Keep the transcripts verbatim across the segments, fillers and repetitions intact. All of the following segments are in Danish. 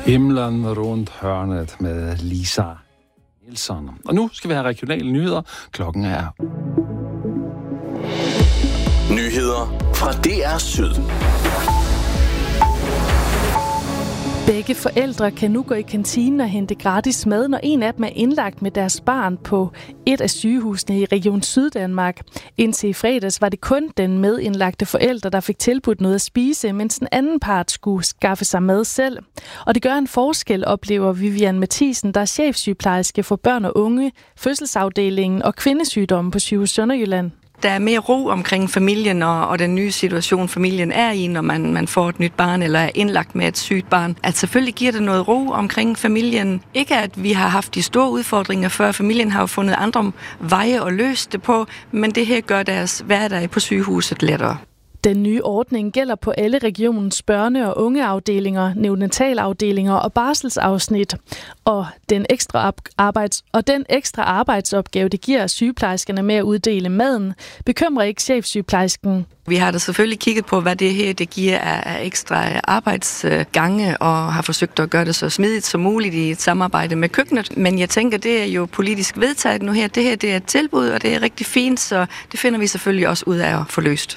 Himlen rundt hørnet med Lisa Nielsen. Og nu skal vi have regionale nyheder. Klokken er... Nyheder fra D R Syd. Begge forældre kan nu gå i kantinen og hente gratis mad, når en af dem er indlagt med deres barn på et af sygehusene i Region Syddanmark. Indtil i fredags var det kun den medindlagte forælder, der fik tilbudt noget at spise, mens den anden part skulle skaffe sig mad selv. Og det gør en forskel, oplever Vivian Mathisen, der er chefsygeplejerske for børn og unge, fødselsafdelingen og kvindesygdomme på Sygehus Sønderjylland. Der er mere ro omkring familien og, og den nye situation, familien er i, når man, man får et nyt barn eller er indlagt med et sygt barn. At selvfølgelig giver det noget ro omkring familien. Ikke at vi har haft de store udfordringer før. Familien har jo fundet andre veje at løse det på, men det her gør deres hverdag på sygehuset lettere. Den nye ordning gælder på alle regionens børne- og ungeafdelinger, neonatalafdelinger og barselsafsnit. Og den ekstra arbejds- og den ekstra arbejdsopgave, det giver sygeplejerskerne med at uddele maden, bekymrer ikke chefsygeplejersken. Vi har da selvfølgelig kigget på, hvad det her det giver af ekstra arbejdsgange, og har forsøgt at gøre det så smidigt som muligt i et samarbejde med køkkenet. Men jeg tænker, det er jo politisk vedtaget nu her. Det her det er et tilbud, og det er rigtig fint, så det finder vi selvfølgelig også ud af at få løst.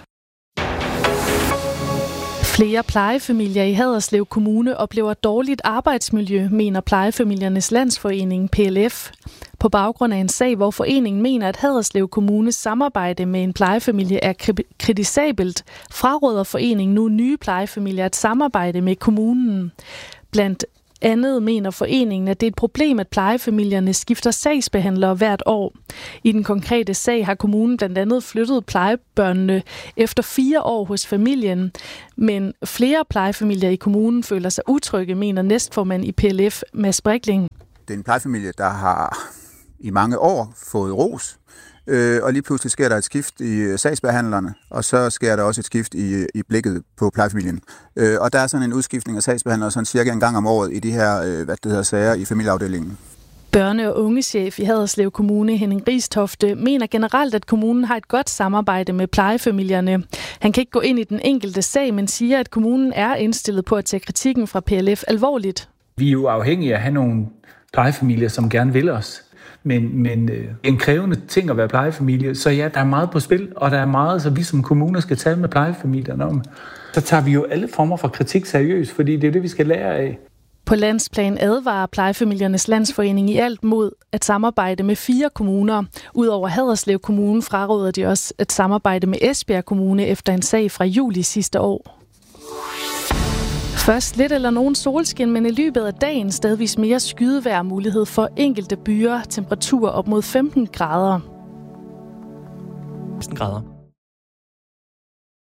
Flere plejefamilier i Haderslev Kommune oplever dårligt arbejdsmiljø, mener Plejefamiliernes Landsforening P L F. På baggrund af en sag, hvor foreningen mener, at Haderslev Kommunes samarbejde med en plejefamilie er kritisabelt, fraråder foreningen nu nye plejefamilier at samarbejde med kommunen. Blandt andet mener foreningen, at det er et problem, at plejefamilierne skifter sagsbehandlere hvert år. I den konkrete sag har kommunen blandt andet flyttet plejebørnene efter fire år hos familien, men flere plejefamilier i kommunen føler sig utrygge, mener næstformand i P L F, Mads Brikling. Det er en plejefamilie, der har i mange år fået ros, øh, og lige pludselig sker der et skift i sagsbehandlerne, og så sker der også et skift i, i blikket på plejefamilien. Øh, og der er sådan en udskiftning af sagsbehandlere sådan cirka en gang om året i de her øh, hvad det hedder, sager i familieafdelingen. Børne- og ungechef i Haderslev Kommune, Henning Ristofte, mener generelt, at kommunen har et godt samarbejde med plejefamilierne. Han kan ikke gå ind i den enkelte sag, men siger, at kommunen er indstillet på at tage kritikken fra P L F alvorligt. Vi er jo afhængige af at have nogle plejefamilier, som gerne vil os. Men, men øh, en krævende ting at være plejefamilie. Så ja, der er meget på spil, og der er meget, så vi som kommuner skal tale med plejefamilierne om. Så tager vi jo alle former for kritik seriøst, fordi det er det, vi skal lære af. På landsplan advarer Plejefamiliernes Landsforening i alt mod at samarbejde med fire kommuner. Udover Haderslev Kommune fraråder de også at samarbejde med Esbjerg Kommune efter en sag fra juli sidste år. Først lidt eller nogen solskin, men i løbet af dagen stadigvis mere skydevejr, mulighed for enkelte byer, temperatur op mod femten grader. femten grader.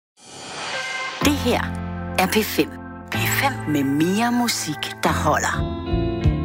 Det her er P fem. P fem med mere musik, der holder.